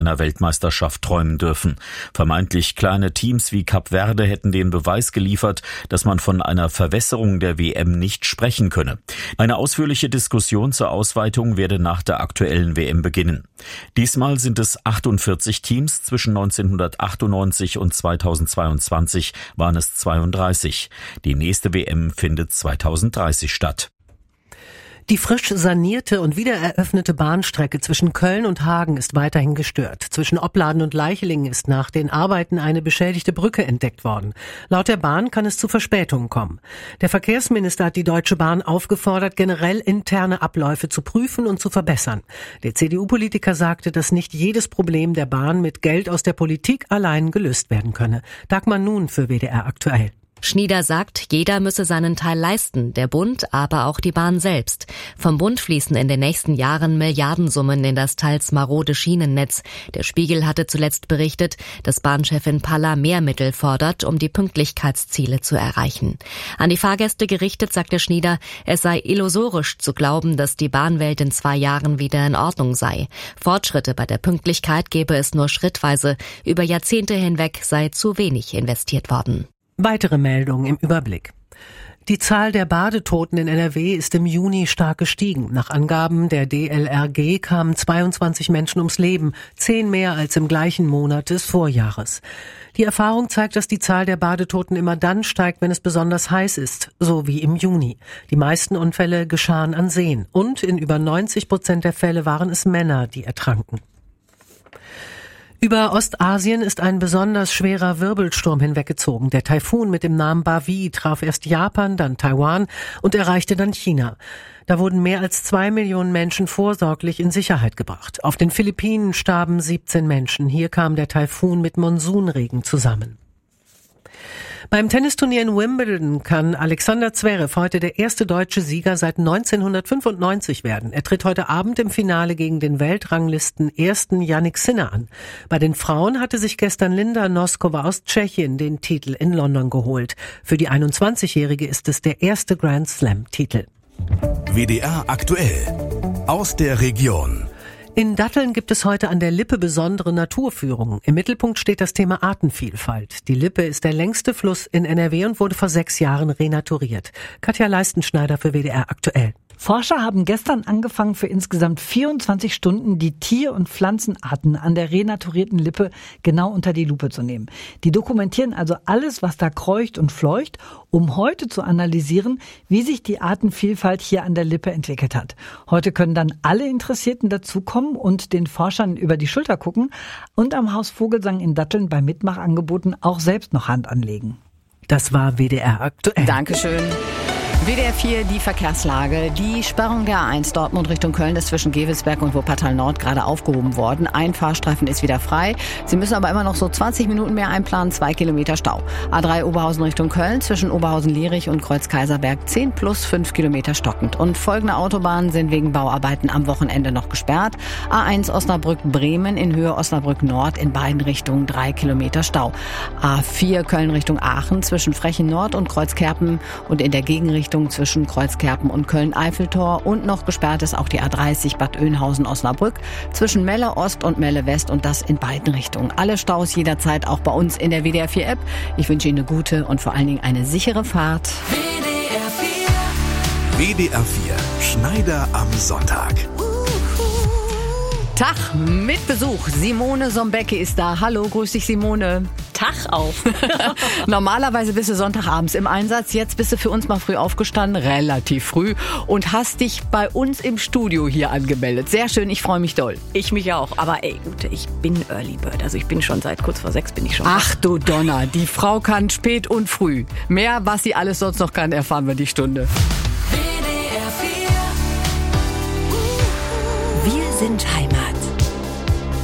einer Weltmeisterschaft träumen dürfen. Vermeintlich kleine Teams wie Kap Verde hätten den Beweis geliefert, dass man von einer Verwässerung der WM nicht sprechen könne. Eine ausführliche Diskussion zur Ausweitung werde nach der aktuellen WM beginnen. Diesmal sind es 48 Teams, zwischen 1998 und 2022 waren es 32. Die nächste WM findet 2030 statt. Die frisch sanierte und wiedereröffnete Bahnstrecke zwischen Köln und Hagen ist weiterhin gestört. Zwischen Opladen und Leichlingen ist nach den Arbeiten eine beschädigte Brücke entdeckt worden. Laut der Bahn kann es zu Verspätungen kommen. Der Verkehrsminister hat die Deutsche Bahn aufgefordert, generell interne Abläufe zu prüfen und zu verbessern. Der CDU-Politiker sagte, dass nicht jedes Problem der Bahn mit Geld aus der Politik allein gelöst werden könne. Dagmar Nun für WDR aktuell. Schnieder sagt, jeder müsse seinen Teil leisten, der Bund, aber auch die Bahn selbst. Vom Bund fließen in den nächsten Jahren Milliardensummen in das teils marode Schienennetz. Der Spiegel hatte zuletzt berichtet, dass Bahnchefin Palla mehr Mittel fordert, um die Pünktlichkeitsziele zu erreichen. An die Fahrgäste gerichtet sagte Schnieder, es sei illusorisch zu glauben, dass die Bahnwelt in 2 Jahren wieder in Ordnung sei. Fortschritte bei der Pünktlichkeit gebe es nur schrittweise. Über Jahrzehnte hinweg sei zu wenig investiert worden. Weitere Meldungen im Überblick. Die Zahl der Badetoten in NRW ist im Juni stark gestiegen. Nach Angaben der DLRG kamen 22 Menschen ums Leben, 10 mehr als im gleichen Monat des Vorjahres. Die Erfahrung zeigt, dass die Zahl der Badetoten immer dann steigt, wenn es besonders heiß ist, so wie im Juni. Die meisten Unfälle geschahen an Seen und in über 90% der Fälle waren es Männer, die ertranken. Über Ostasien ist ein besonders schwerer Wirbelsturm hinweggezogen. Der Taifun mit dem Namen Bavi traf erst Japan, dann Taiwan und erreichte dann China. Da wurden mehr als 2 Millionen Menschen vorsorglich in Sicherheit gebracht. Auf den Philippinen starben 17 Menschen. Hier kam der Taifun mit Monsunregen zusammen. Beim Tennisturnier in Wimbledon kann Alexander Zverev heute der erste deutsche Sieger seit 1995 werden. Er tritt heute Abend im Finale gegen den Weltranglisten-Ersten Jannik Sinner an. Bei den Frauen hatte sich gestern Linda Noskova aus Tschechien den Titel in London geholt. Für die 21-Jährige ist es der erste Grand Slam-Titel. WDR aktuell aus der Region. In Datteln gibt es heute an der Lippe besondere Naturführungen. Im Mittelpunkt steht das Thema Artenvielfalt. Die Lippe ist der längste Fluss in NRW und wurde vor 6 Jahren renaturiert. Katja Leistenschneider für WDR aktuell. Forscher haben gestern angefangen, für insgesamt 24 Stunden die Tier- und Pflanzenarten an der renaturierten Lippe genau unter die Lupe zu nehmen. Die dokumentieren also alles, was da kreucht und fleucht, um heute zu analysieren, wie sich die Artenvielfalt hier an der Lippe entwickelt hat. Heute können dann alle Interessierten dazukommen und den Forschern über die Schulter gucken und am Haus Vogelsang in Datteln bei Mitmachangeboten auch selbst noch Hand anlegen. Das war WDR aktuell. Dankeschön. WDR 4, die Verkehrslage. Die Sperrung der A1 Dortmund Richtung Köln ist zwischen Gevelsberg und Wuppertal Nord gerade aufgehoben worden. Ein Fahrstreifen ist wieder frei. Sie müssen aber immer noch so 20 Minuten mehr einplanen, 2 Kilometer Stau. A3 Oberhausen Richtung Köln zwischen Oberhausen-Lierich und Kreuz-Kaiserberg 10 plus 5 Kilometer stockend. Und folgende Autobahnen sind wegen Bauarbeiten am Wochenende noch gesperrt. A1 Osnabrück-Bremen in Höhe Osnabrück Nord in beiden Richtungen 3 Kilometer Stau. A4 Köln Richtung Aachen zwischen Frechen Nord und Kreuzkerpen und in der Gegenrichtung zwischen Kreuzkerpen und Köln-Eiffeltor und noch gesperrt ist auch die A30 Bad Oeynhausen-Osnabrück zwischen Melle Ost und Melle West und das in beiden Richtungen. Alle Staus jederzeit auch bei uns in der WDR 4 App. Ich wünsche Ihnen eine gute und vor allen Dingen eine sichere Fahrt. WDR 4 Schneider am Sonntag. Tag mit Besuch. Simone Sombecke ist da. Hallo, grüß dich Simone. Tag auf. Normalerweise bist du Sonntagabends im Einsatz. Jetzt bist du für uns mal früh aufgestanden, relativ früh, und hast dich bei uns im Studio hier angemeldet. Sehr schön, ich freue mich doll. Ich mich auch. Aber ey, gut, ich bin Early Bird. Also ich bin schon seit kurz vor 6 bin ich schon. Ach du Donner, die Frau kann spät und früh. Mehr, was sie alles sonst noch kann, erfahren wir die Stunde. Wir sind Heimat.